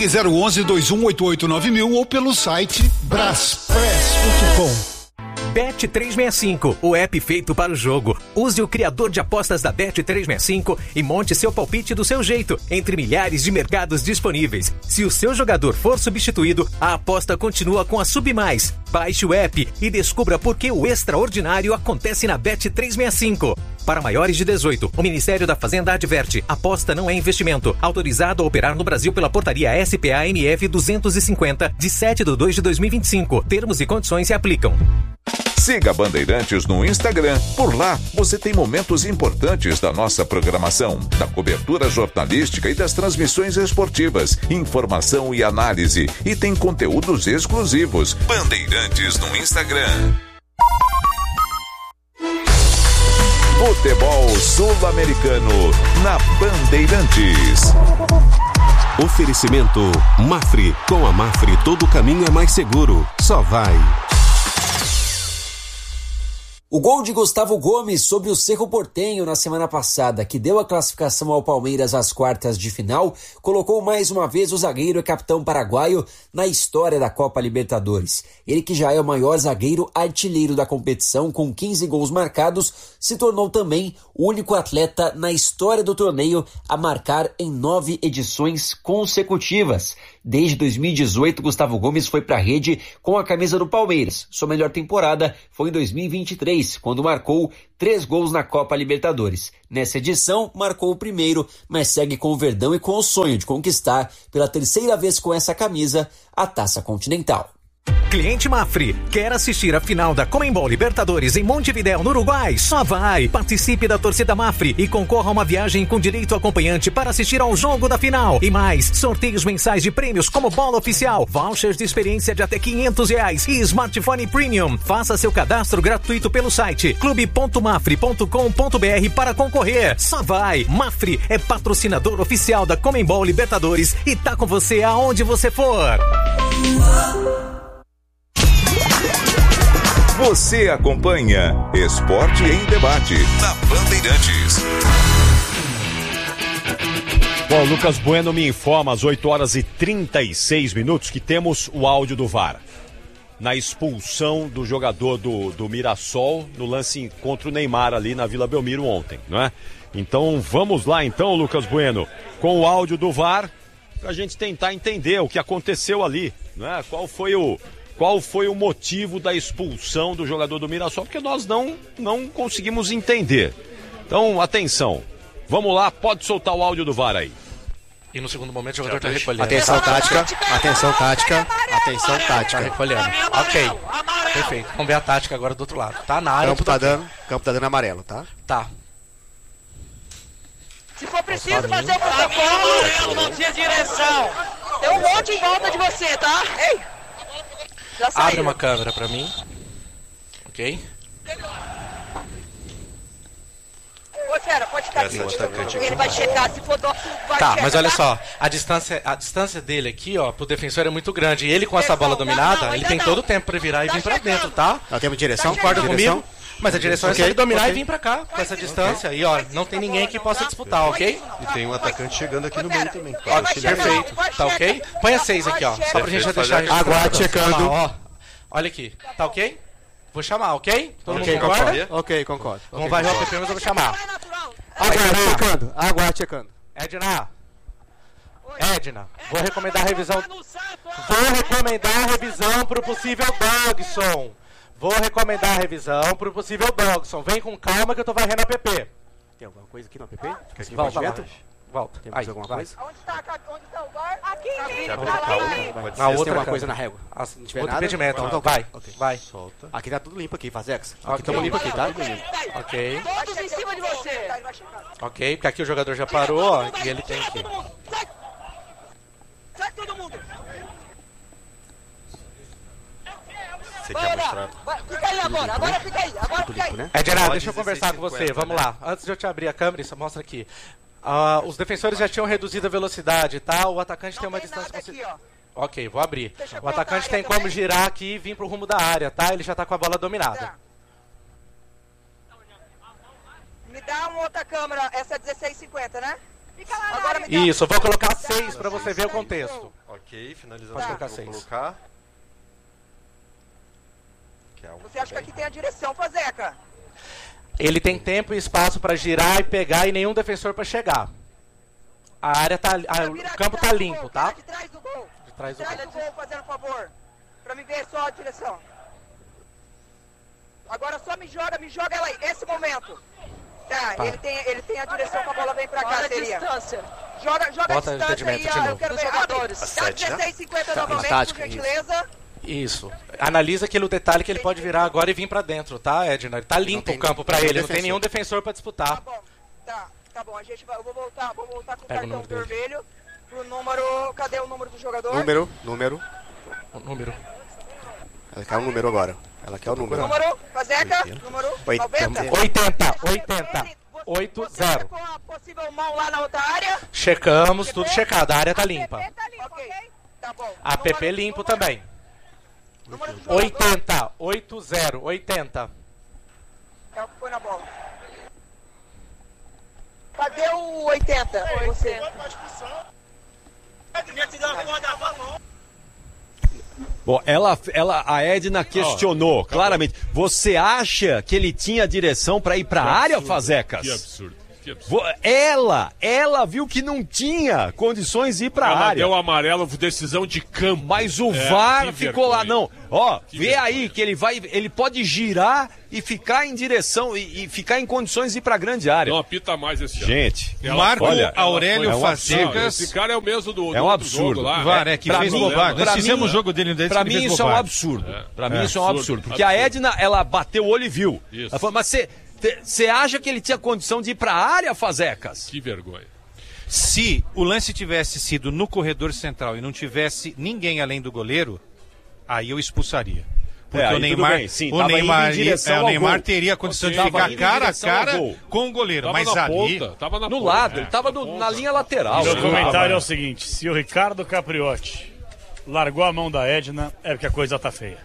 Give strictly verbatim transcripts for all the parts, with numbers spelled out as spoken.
Ligue zero onze, dois um oito oito, nove mil ou pelo site braspress ponto com. Bet trezentos e sessenta e cinco, o app feito para o jogo. Use o criador de apostas da Bet trezentos e sessenta e cinco e monte seu palpite do seu jeito, entre milhares de mercados disponíveis. Se o seu jogador for substituído, a aposta continua com a Submais. Baixe o app e descubra por que o extraordinário acontece na Bet trezentos e sessenta e cinco. Para maiores de dezoito, o Ministério da Fazenda adverte: aposta não é investimento. Autorizado a operar no Brasil pela portaria S P A M F duzentos e cinquenta, de sete de dois de dois mil e vinte e cinco. Termos e condições se aplicam. Siga a Bandeirantes no Instagram. Por lá, você tem momentos importantes da nossa programação, da cobertura jornalística e das transmissões esportivas, informação e análise. E tem conteúdos exclusivos. Bandeirantes no Instagram. Futebol Sul-Americano na Bandeirantes. Oferecimento Mafre. Com a Mafre, todo caminho é mais seguro. Só vai. O gol de Gustavo Gomes sobre o Cerro Porteño na semana passada, que deu a classificação ao Palmeiras às quartas de final, colocou mais uma vez o zagueiro e capitão paraguaio na história da Copa Libertadores. Ele, que já é o maior zagueiro artilheiro da competição, com quinze gols marcados, se tornou também o único atleta na história do torneio a marcar em nove edições consecutivas. Desde dois mil e dezoito, Gustavo Gomes foi para a rede com a camisa do Palmeiras. Sua melhor temporada foi em dois mil e vinte e três, quando marcou três gols na Copa Libertadores. Nessa edição, marcou o primeiro, mas segue com o Verdão e com o sonho de conquistar, pela terceira vez com essa camisa, a Taça Continental. Cliente Mafre, quer assistir a final da Conmebol Libertadores em Montevidéu, no Uruguai? Só vai! Participe da torcida Mafre e concorra a uma viagem com direito acompanhante para assistir ao jogo da final. E mais, sorteios mensais de prêmios como bola oficial, vouchers de experiência de até quinhentos reais e smartphone premium. Faça seu cadastro gratuito pelo site clube ponto mafre ponto com ponto br para concorrer. Só vai! Mafre é patrocinador oficial da Conmebol Libertadores e tá com você aonde você for. Você acompanha Esporte em Debate na Bandeirantes. Bom, Lucas Bueno me informa às oito horas e trinta e seis minutos que temos o áudio do V A R na expulsão do jogador do, do Mirassol no lance contra o Neymar ali na Vila Belmiro ontem, não é? Então vamos lá então, Lucas Bueno, com o áudio do V A R para a gente tentar entender o que aconteceu ali, não é? Qual foi o Qual foi o motivo da expulsão do jogador do Mirassol? Porque nós não, não conseguimos entender. Então, atenção. Vamos lá, pode soltar o áudio do V A R aí. E no segundo momento o jogador está recolhendo. Atenção tática, atenção tática, atenção tática. Tá recolhendo. Ok, perfeito. Vamos ver a tática agora do outro lado. Tá na área. Campo tá dando, campo tá dando amarelo, tá? Tá. Se for preciso fazer o protocolo, eu não tinha direção. Tem um monte em volta de você, tá? Ei! Abre uma câmera pra mim. Ok. Ô, Fera, pode ficar aqui. Ele vai checar, se for do... vai Tá, checar, mas olha tá? só, a distância, a distância dele aqui, ó, pro defensor é muito grande. E ele com essa bola dominada, ele tem todo o tempo pra virar e vir pra dentro, tá? Nós temos direção, Concorda direção? comigo? Mas a direção Okay, é só ele dominar okay. e vir pra cá, com essa distância. E ó, não tem ninguém que possa disputar, ok? E tem um atacante chegando aqui no meio também. Ó, perfeito, tá ok? Põe a seis aqui, ó, só pra gente já deixar... Aguarde checando. Ó, olha aqui, tá ok? Vou chamar, ok? Todo Ok, mundo concorda? concordo. Ok, concordo. Vamos varrer o P P, mas eu vou chamar. Aguarde checando, aguarde checando. Edna, Edna, vou recomendar a revisão. Vou recomendar a revisão pro possível Dogson. Vou recomendar a revisão pro possível Dogson. Vem com calma que eu tô varrendo a P P. Tem alguma coisa aqui no app? Aqui Volta lá. Volta. Temos Aí, alguma vai. coisa? Onde tá, onde tá o V A R? Aqui, aqui. Na Tem outra alguma câmera. coisa na régua? Ah, Se não tiver outro nada, impedimento. então Vai, ok. vai. Solta. Aqui tá tudo limpo aqui, Fazex. Aqui Ok. estamos limpo aqui, tá? Ok. Todos em cima de você. Ok, porque aqui o jogador já parou, ó, e ele tem que... Sai! Sai todo mundo! Você quer mostrar? Vai, fica aí agora, agora fica aí, agora fica aí. Edna, deixa eu conversar com você, vamos lá. Antes de eu te abrir a câmera, isso mostra aqui. Ah, os defensores já tinham reduzido a velocidade, tá? O atacante tem uma distância... Aqui, ó. Ok, vou abrir. O atacante tem como girar aqui e vir pro rumo da área, tá? Ele já tá com a bola dominada. Me dá uma outra câmera, essa é dezesseis cinquenta, né? Fica lá agora me dá... Isso, eu vou colocar seis pra você ver o contexto. Ok. Ok, finalização. Pode Tá. colocar Vou seis. colocar. Que é um Você acha que aqui tem a direção, Fazeca? Ele tem tempo e espaço pra girar e pegar e nenhum defensor pra chegar. A área tá... a- o campo tá limpo, tá? De trás do gol. De trás do Traz gol. o gol, fazendo favor. Pra me ver só a direção. Agora só me joga, me joga ela aí. Esse momento. Tá, Tá. Ele, tem, ele tem a direção que a bola vem pra cá, Bota a seria. distância. Joga, joga Bota a distância aí, impedimento de ó, eu novo. quero Dos ver. jogadores. Dá sete, né? dezesseis e cinquenta Tá, novamente, tática, por gentileza. Isso. Analisa aquele detalhe que ele pode virar agora e vir pra dentro, tá, Edna? Tá limpo tem o campo pra nenhum ele, não tem defensor. nenhum defensor pra Tá disputar. bom, tá, tá bom. A gente vai, eu vou voltar, vou voltar com o Pega o cartão número dele. vermelho pro número. Cadê o número do jogador? Número, número. O número. Ela quer o número agora. Ela quer o número. Número, Fazeca, número noventa. oitenta, oitenta. oito Você zero. com a possível mão lá na outra área? Checamos, tudo checado, a área tá limpa. Ok, tá bom. A P P limpo também. Número do jogador oitenta, oitenta, oitenta. é o que foi na bola. Cadê o oitenta? Você. Bom, ela, ela, a Edna questionou claramente. Você acha que ele tinha direção para ir para a área, Fazecas? Que absurdo. Que absurdo. Vo- Ela, ela viu que não tinha condições de ir para a Ela área. deu amarelo, decisão de campo. Mas o É, V A R que ficou lá, vergonha. não. Ó, Que vê vergonha. aí que ele vai, ele pode girar e ficar em direção e, e ficar em condições de ir para a grande área. Não apita mais esse ano. Gente, Ela- Marco olha, Aurélio é um Fazecas. Não, esse cara é o mesmo do, do É um outro absurdo. jogo lá. VAR, é que pra fez mim- bobagem. pra Nós mim- fizemos o jogo dele desde Pra que mim ele fez isso é um bobagem. absurdo. É. Pra mim É. isso é um Absurdo, absurdo. Porque a absurdo. Edna, ela bateu o olho e viu. Isso. Ela falou, mas você você acha que ele tinha condição de ir pra área, Fazecas? Que vergonha. Se o lance tivesse sido no corredor central e não tivesse ninguém além do goleiro, aí eu expulsaria. Porque É, aí o tudo Neymar, bem, sim, o tava Neymar, indo em direção é, o ao Neymar gol. teria a condição Ok, de tava ficar indo em cara a direção ao cara gol. com o goleiro. Tava Mas na ali, ponta, tava na No ponta. lado, É, ele tava na no- ponta. na linha lateral. Meu Sim. comentário é o seguinte: se o Ricardo Capriotti largou a mão da Edna, é porque a coisa tá feia.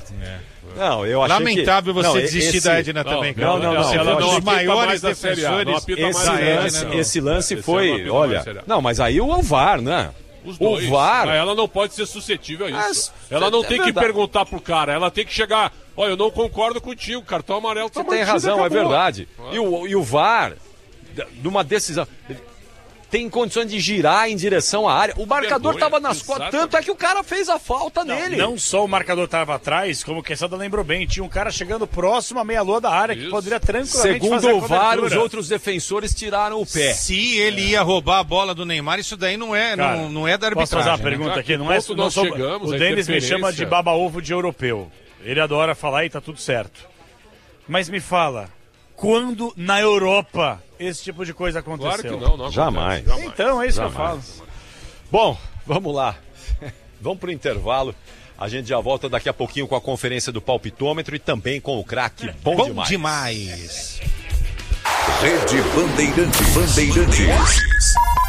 Não, eu achei lamentável que... você não, desistir esse- da Edna Não, também, cara. não, não, não. Você Ela foi um não dos apita maiores mais a Série A, não defensores. apita Esse mais a Série A, lance, não. esse lance Esse foi, não apita olha... mais a Série A. Não, mas aí o V A R, né? Os O dois. V A R... Mas ela não pode ser suscetível a isso. Mas, ela não é tem que verdade. perguntar pro cara, ela tem que chegar. Olha, eu não concordo contigo, cartão amarelo tá Você tem mantido, razão, é acabou. verdade. E o, e o V A R, d- numa decisão, tem condições de girar em direção à área. O marcador vergonha, estava nas costas, exatamente. tanto é que o cara fez a falta Não, nele. não só o marcador estava atrás, como o Quesada lembrou bem, tinha um cara chegando próximo à meia-lua da área que Isso. poderia tranquilamente fazer Segundo a o V A R, os cobertura. outros defensores tiraram o pé. Se ele ia roubar a bola do Neymar, isso daí não é, Cara, não, não é da Posso fazer uma arbitragem. né? pergunta Já aqui? que Não é, ponto não nós sou, chegamos, o a Denis me interferência. chama de baba-ovo de europeu. Ele adora falar e tá tudo certo. Mas me fala, quando na Europa esse tipo de coisa aconteceu? Claro que não, não acontece, Jamais. jamais. Então, é isso Jamais. que eu falo. Bom, vamos lá. Vamos pro intervalo. A gente já volta daqui a pouquinho com a conferência do palpitômetro e também com o craque Bom, Bom demais. demais. Rede Bandeirantes. Bandeirantes.